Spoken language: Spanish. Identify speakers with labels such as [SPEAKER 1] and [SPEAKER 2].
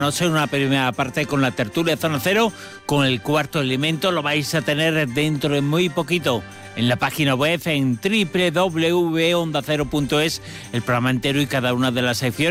[SPEAKER 1] noche, una primera parte con la tertulia Zona Cero, con el cuarto elemento. Lo vais a tener dentro de muy poquito en la página web, en www.ondacero.es, el programa entero y cada una de las secciones.